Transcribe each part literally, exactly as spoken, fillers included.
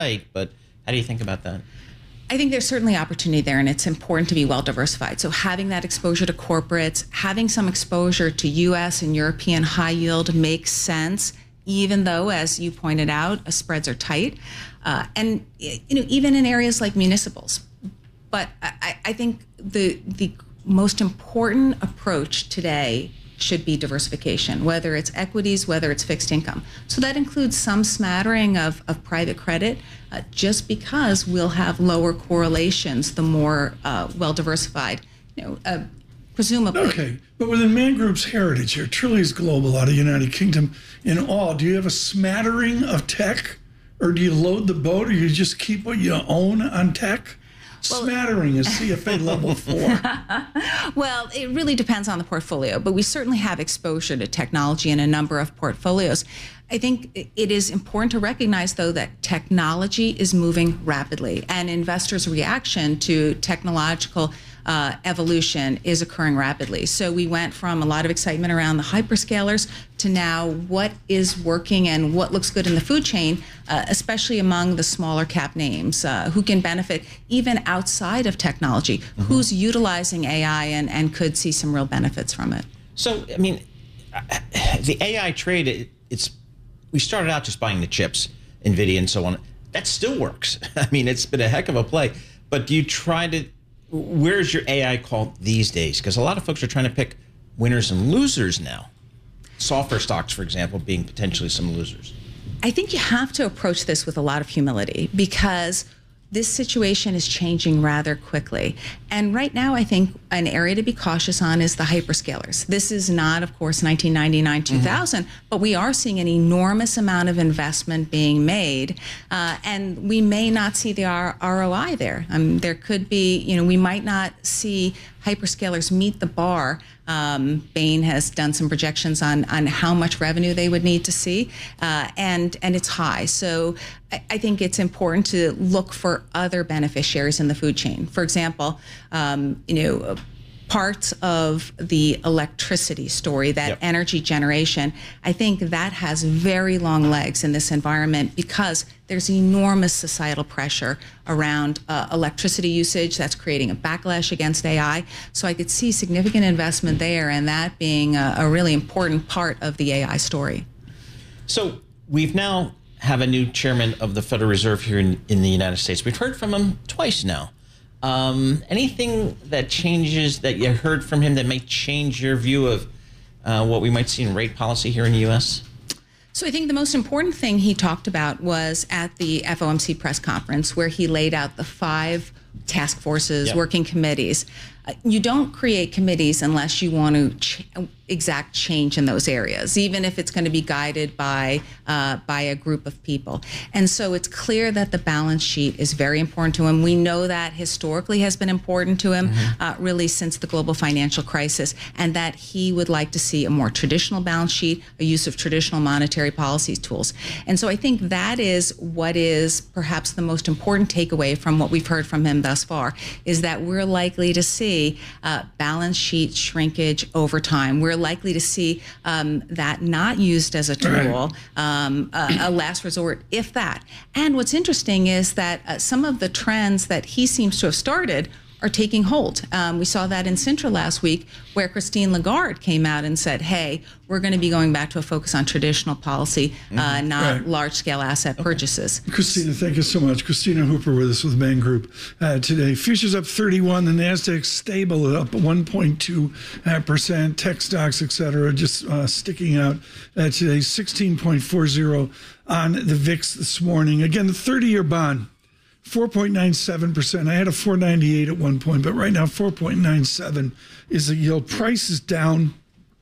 like, but how do you think about that? I think there's certainly opportunity there, and it's important to be well diversified. So having that exposure to corporates, having some exposure to U S and European high yield makes sense, even though, as you pointed out, uh, spreads are tight. Uh, and you know, even in areas like municipals. But I, I think the the most important approach today should be diversification, whether it's equities, whether it's fixed income. So that includes some smattering of, of private credit, uh, just because we'll have lower correlations the more uh, well diversified, you know, uh, presumably. Okay, but within Man Group's heritage here, Trillius Global out of United Kingdom, in all, do you have a smattering of tech, or do you load the boat, or you just keep what you own on tech? Well, smattering is C F A level four. Well, it really depends on the portfolio, but we certainly have exposure to technology in a number of portfolios. I think it is important to recognize, though, that technology is moving rapidly, and investors' reaction to technological uh, evolution is occurring rapidly. So we went from a lot of excitement around the hyperscalers to now what is working and what looks good in the food chain, uh, especially among the smaller cap names, uh, who can benefit even outside of technology, mm-hmm. who's utilizing A I and, and could see some real benefits from it. So, I mean, the A I trade, it, it's we started out just buying the chips, NVIDIA and so on. That still works. I mean, it's been a heck of a play. But do you try to, where's your A I call these days? Because a lot of folks are trying to pick winners and losers now. Software stocks, for example, being potentially some losers. I think you have to approach this with a lot of humility, because this situation is changing rather quickly. And right now, I think an area to be cautious on is the hyperscalers. This is not, of course, nineteen ninety-nine, two thousand, mm-hmm. but we are seeing an enormous amount of investment being made. Uh, and we may not see the R O I there. Um, there could be, you know, we might not see hyperscalers meet the bar. Um, Bain has done some projections on, on how much revenue they would need to see, uh, and, and it's high. So I, I think it's important to look for other beneficiaries in the food chain. For example, um, you know, parts of the electricity story, that yep. energy generation, I think that has very long legs in this environment, because there's enormous societal pressure around uh, electricity usage that's creating a backlash against A I. So I could see significant investment there, and that being a, a really important part of the A I story. So we've now have a new chairman of the Federal Reserve here in, in the United States. We've heard from him twice now. Um, anything that changes, that you heard from him, that may change your view of uh, what we might see in rate policy here in the U S? So I think the most important thing he talked about was at the F O M C press conference, where he laid out the five task forces, yep. working committees. Uh, you don't create committees unless you want to ch exact change in those areas, even if it's going to be guided by uh, by a group of people. And so it's clear that the balance sheet is very important to him. We know that historically has been important to him, mm-hmm. uh, really since the global financial crisis, and that he would like to see a more traditional balance sheet, a use of traditional monetary policy tools. And so I think that is what is perhaps the most important takeaway from what we've heard from him thus far, is that we're likely to see uh, balance sheet shrinkage over time. We're likely to see um, that not used as a tool, um, a, a last resort, if that. And what's interesting is that uh, some of the trends that he seems to have started are taking hold. Um, we saw that in Sintra last week, where Christine Lagarde came out and said, hey, we're going to be going back to a focus on traditional policy, mm-hmm. uh, not right. large-scale asset okay. purchases. Christina, thank you so much. Christina Hooper with us with Man Group uh, today. Futures up thirty-one, the NASDAQ stable up one point two percent, tech stocks, et cetera, just uh, sticking out uh, today, sixteen point four zero on the V I X this morning. Again, the thirty-year bond, four point nine seven percent. I had a four ninety-eight at one point, but right now four point nine seven is the yield. Price is down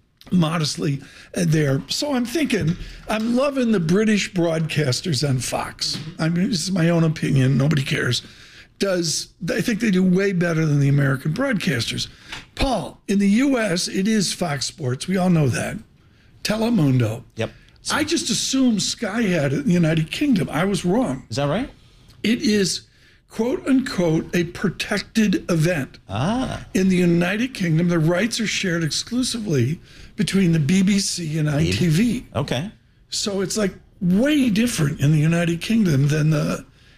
modestly there. So I'm thinking, I'm loving the British broadcasters on Fox. I mean, this is my own opinion. Nobody cares. Does I think they do way better than the American broadcasters. Paul, in the U S, it is Fox Sports. We all know that. Telemundo. Yep. So, I just assumed Sky had it in the United Kingdom. I was wrong. Is that right? It is, quote unquote, a protected event. Ah. In the United Kingdom, the rights are shared exclusively between the B B C and I T V. Okay. So it's like way different in the United Kingdom than the